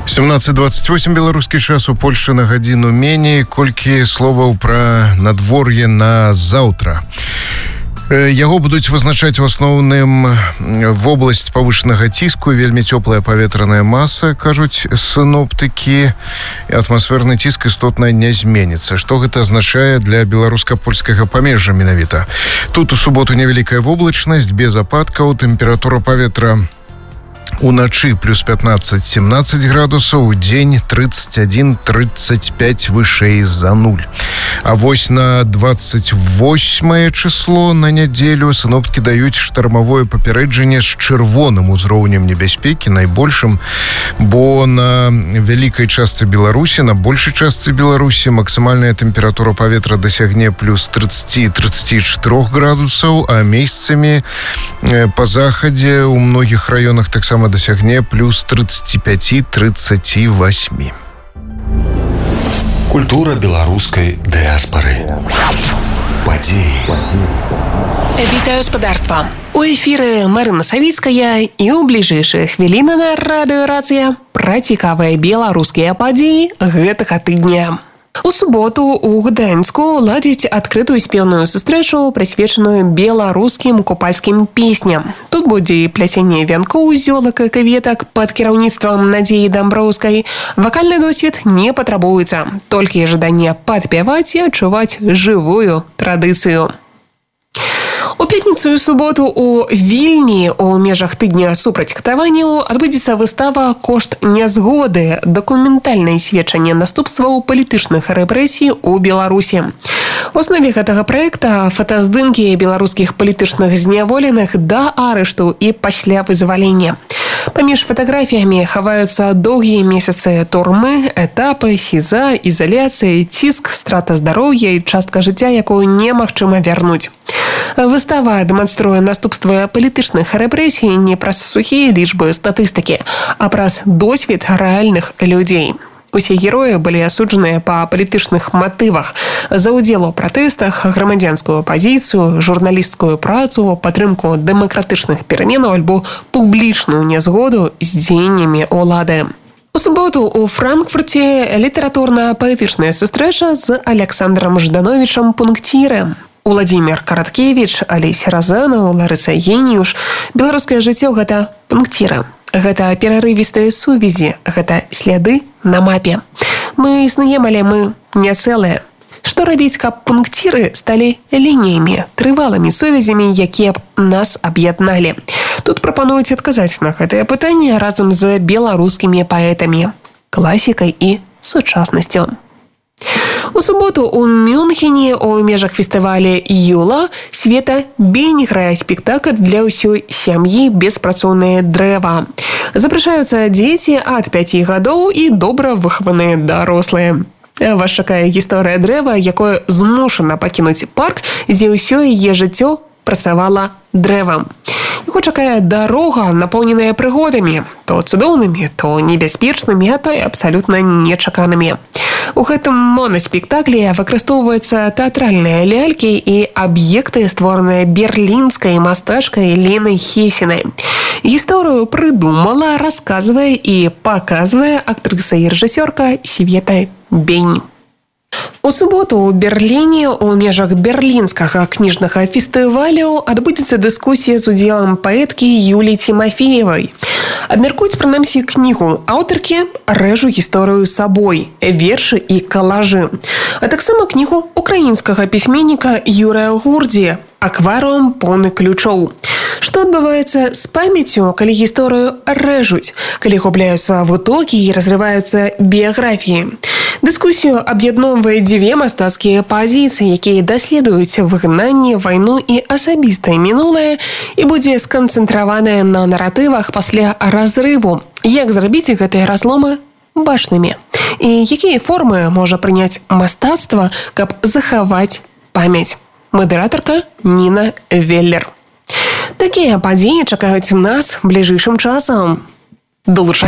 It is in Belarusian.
17:28 беларускі час, у Польшы на гадзіну меней. Колькі словаў пра надвор'е на заўтра. Яго будуць вызначаць у асноўным вобласць павышанага ціску, вельмі цёплая паветраная маса, кажуць сіноптыкі. Атмасферны ціск істотна не зменіцца. Што гэта азначае для беларуска-польскага памежжа менавіта? Тут у суботу невялікая воблачнасць, без ападкаў, тэмпература паветра уначы плюс 15-17 градусаў, у дзень 31-35 вышэй за 0. А вось на 28 число, на нядзелю, сіноптыкі даюць штармавое папярэджанне з чырвоным узроўнем небяспекі, найбольшым, бо на вялікай частцы Беларусі, на большай частцы Беларусі максімальная тэмпература паветра дасягне плюс 30-34 градусаў, а месцамі па захадзе у многіх раёнах таксама дасягне плюс 35-38. Культура беларускай дыаспары. Падзеі. Вітаю спадарства. У эфіры Марына Савіцкая і ў бліжэйшыя хвіліны на радыё Рацыя пра цікавыя беларускія падзеі гэтага тыдня. У суботу у Гданьску ладзіць адкрытую спеўную сустрэчу, прысвечаную беларускім купальскім песням. Тут будзе пляценне вянкоў з ёлак і кветак пад кіраўніцтвам Надзеі Дамброўскай. Вакальны досвед не патрабуецца, толькі жаданне падпяваць і адчуваць жывую традыцыю. У пятніцу і суботу у Вільні у межах тыдня супраць катаванняў адбудзецца выстава «Кошт нязгоды» – дакументальнае сведчанне наступстваў палітычных рэпрэсій у Беларусі. У аснове гэтага праекта фотаздымкі беларускіх палітычных зняволеных да арышту і пасля вызвалення. Паміж фатаграфіямі хаваюцца доўгія месяцы турмы, этапы, СІЗА, ізаляцыі, ціск, страта здароўя і частка жыцця, якую немагчыма вярнуць. Выстава дэманструе наступствы палітычных рэпрэсій не праз сухія лічбы статыстыкі, а праз досвед рэальных людзей. Усе героі былі асуджаныя па палітычных матывах за ўдзел у пратэстах, грамадзянскую пазіцыю, журналісцкую працу, падтрымку дэмакратычных пераменаў альбо публічную нязгоду з дзеяннямі ўлады. У суботу у Франкфурце літаратурна-паэтычная сустрэча з Александром Ждановічам Пунктіры. Уладзімір Караткевіч, Алесь Разанаў, Ларыса Геніюш. Беларускае жыццё – гэта пунктіры. Гэта перарывістыя сувязі, гэта сляды на мапе. Мы існуем, але мы не цэлыя. Што рабіць, каб пунктіры сталі лініямі, трывалымі сувязямі, якія б нас аб'ядналі? Тут прапануюць адказаць на гэтае пытанне разам з беларускімі паэтамі, класікай і сучаснасцю. У суботу у Мюнхене у межах фестываля «Юла» Света Бень грае спектакль для ўсёй сям'і «Беспрацоўнае дрэва». Запрашаюцца дзеці ад 5 гадоў і добра выхаваныя дарослыя. Вас чакае гісторыя дрэва, якое змушана пакінуць парк, дзе ўсё яе жыццё працавала дрэвам. Яго чакае дарога, напоўненая прыгодамі, то цудоўнымі, то небяспечнымі, а то і абсалютна нечаканымі. У гэтым монаспектаклі выкарыстоўваюцца тэатральныя лялькі і аб'екты, створаныя берлінскай мастачкай Ленай Хесінай. Гісторыю прыдумала, расказвае і паказвае актрыса і рэжысёрка Света Бень. У суботу ў Берліне у межах берлінскага кніжнага фестывалю адбудзецца дыскусія з удзелам паэткі Юліі Тимофеевай. Абмяркуюць прынамсі кнігу аўтаркі «Рэжу гісторыю сабой», вершы і калажы. А таксама кнігу украінскага пісьменніка Юрыя Гурдзі «Акварыум поўны ключоў». Што адбываецца з памяццю, калі гісторыю рэжуць, калі губляюцца вытокі і разрываюцца біяграфіі? Дыскусію аб'ядноўвае дзве мастацкія пазіцыі, якія даследуюць выгнанне, вайну і асабістае мінулае і будзе сканцэнтраваная на наратывах пасля разрыву. Як зрабіць гэтыя разломы бачнымі? І якія формы можа прыняць мастацтва, каб захаваць памяць? Мадэратарка Ніна Веллер. Такія падзеі чакаюць нас бліжэйшым часам. Долучайцеся.